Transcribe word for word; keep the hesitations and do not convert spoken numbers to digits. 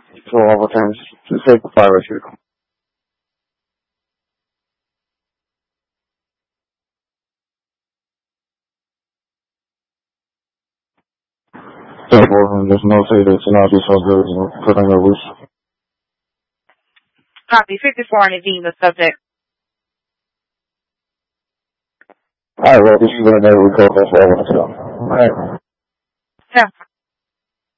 So all the times to say goodbye with you. Therefore, there's no say that you're not be so good and put on your wish. Copy fifty-four and deem the subject. Alright, well, this is going to never record this all the time. Alright. Yeah.